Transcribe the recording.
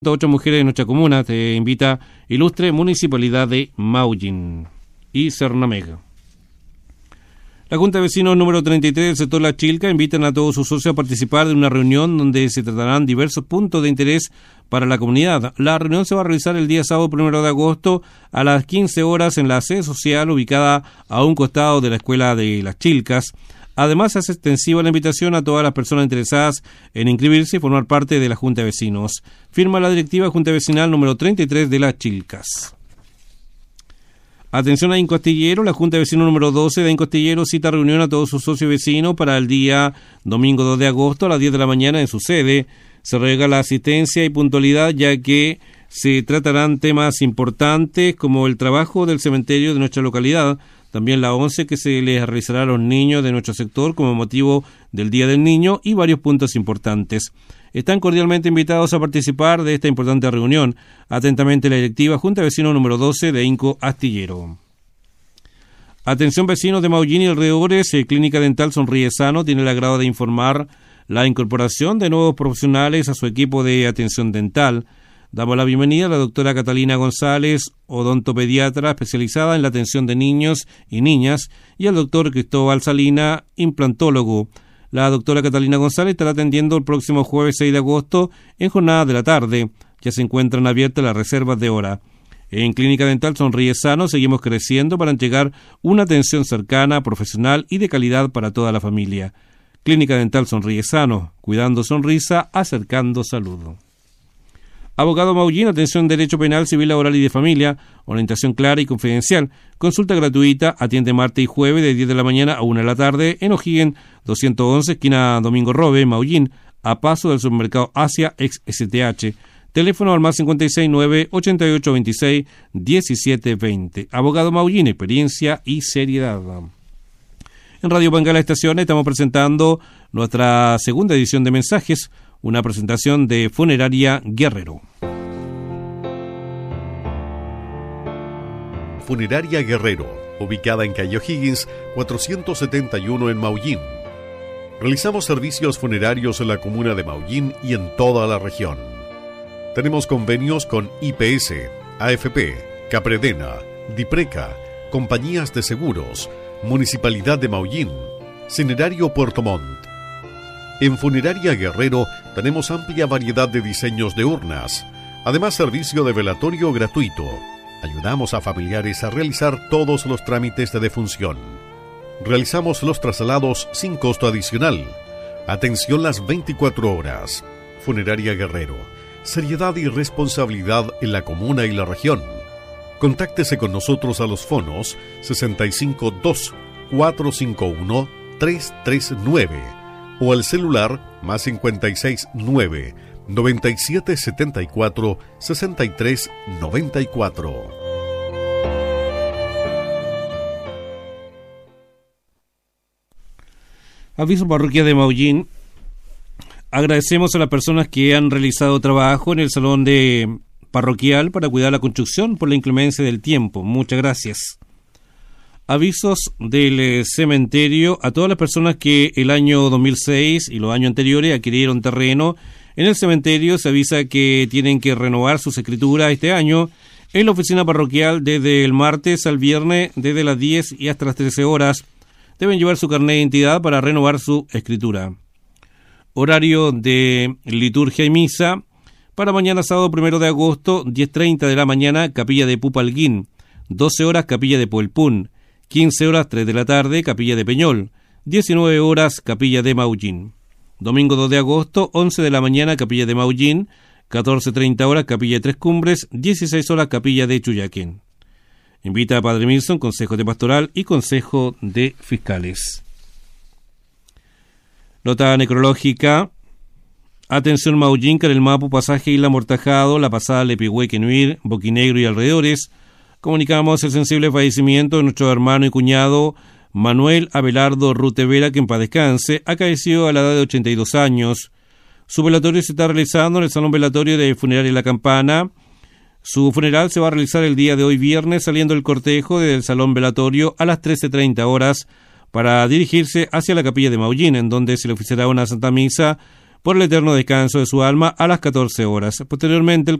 8 mujeres de nuestra comuna. Te invita Ilustre Municipalidad de Maullín y Cernameg. La Junta de Vecinos número 33 del sector La Chilca invitan a todos sus socios a participar de una reunión donde se tratarán diversos puntos de interés para la comunidad. La reunión se va a realizar el día sábado 1 de agosto a las 15 horas en la sede social ubicada a un costado de la Escuela de Las Chilcas. Además, se hace extensiva la invitación a todas las personas interesadas en inscribirse y formar parte de la Junta de Vecinos. Firma la directiva Junta Vecinal número 33 de Las Chilcas. Atención a Incostillero, la Junta de Vecinos número 12 de Incostillero cita reunión a todos sus socios vecinos para el día domingo 2 de agosto a las 10 de la mañana en su sede. Se ruega la asistencia y puntualidad ya que se tratarán temas importantes como el trabajo del cementerio de nuestra localidad, también la 11 que se les realizará a los niños de nuestro sector como motivo del Día del Niño y varios puntos importantes. Están cordialmente invitados a participar de esta importante reunión. Atentamente la directiva Junta de Vecinos número 12 de Inco Astillero. Atención vecinos de Maullín y alrededores, Clínica Dental Sonríe Sano tiene el agrado de informar la incorporación de nuevos profesionales a su equipo de atención dental. Damos la bienvenida a la doctora Catalina González, odontopediatra especializada en la atención de niños y niñas, y al doctor Cristóbal Salina, implantólogo. La doctora Catalina González estará atendiendo el próximo jueves 6 de agosto en jornada de la tarde. Ya se encuentran abiertas las reservas de hora. En Clínica Dental Sonríe Sano seguimos creciendo para entregar una atención cercana, profesional y de calidad para toda la familia. Clínica Dental Sonríe Sano, cuidando sonrisa, acercando salud. Abogado Maullín, atención derecho penal, civil, laboral y de familia, orientación clara y confidencial, consulta gratuita, atiende martes y jueves de 10 de la mañana a 1 de la tarde en O'Higgins 211, esquina Domingo Robe, Maullín, a paso del supermercado Asia ex STH. Teléfono al más 569-8826-1720. Abogado Maullín, experiencia y seriedad. En Radio Bengala Estaciones estamos presentando nuestra segunda edición de Mensajes, una presentación de Funeraria Guerrero. Funeraria Guerrero, ubicada en calle O'Higgins 471 en Maullín. Realizamos servicios funerarios en la comuna de Maullín y en toda la región. Tenemos convenios con IPS, AFP, Capredena, Dipreca, compañías de seguros, Municipalidad de Maullín, Cinerario Puerto Montt. En Funeraria Guerrero tenemos amplia variedad de diseños de urnas, además servicio de velatorio gratuito. Ayudamos a familiares a realizar todos los trámites de defunción. Realizamos los traslados sin costo adicional. Atención las 24 horas. Funeraria Guerrero. Seriedad y responsabilidad en la comuna y la región. Contáctese con nosotros a los fonos 652-451-339 o al celular más 569-9774-6394. Aviso parroquia de Maullín. Agradecemos a las personas que han realizado trabajo en el salón de parroquial para cuidar la construcción por la inclemencia del tiempo. Muchas gracias. Avisos del cementerio a todas las personas que el año 2006 y los años anteriores adquirieron terreno en el cementerio. Se avisa que tienen que renovar sus escrituras este año en la oficina parroquial desde el martes al viernes desde las 10 y hasta las 13 horas. Deben llevar su carnet de identidad para renovar su escritura. Horario de liturgia y misa para mañana sábado 1 de agosto, 10:30 de la mañana, Capilla de Pupalguín, 12 horas, Capilla de Puelpún, 15 horas, 3 de la tarde, Capilla de Peñol, 19 horas, Capilla de Maullín. Domingo 2 de agosto, 11 de la mañana, Capilla de Maullín, 14:30 horas, Capilla de Tres Cumbres, 16 horas, Capilla de Chuyaquén. Invita a Padre Milson, Consejo de Pastoral y Consejo de Fiscales. Nota necrológica. Atención Maullín, Carelmapu, pasaje Isla Mortajado, La Pasada, Lepihuequenuir, Boquinegro y alrededores. Comunicamos el sensible fallecimiento de nuestro hermano y cuñado Manuel Abelardo Rutevera, que en paz descanse, acaeció a la edad de 82 años. Su velatorio se está realizando en el Salón Velatorio de Funeraria La Campana. Su funeral se va a realizar el día de hoy viernes, saliendo el cortejo desde el Salón Velatorio a las 13:30 horas para dirigirse hacia la capilla de Maullín, en donde se le oficiará una Santa Misa por el eterno descanso de su alma a las 14 horas. Posteriormente, el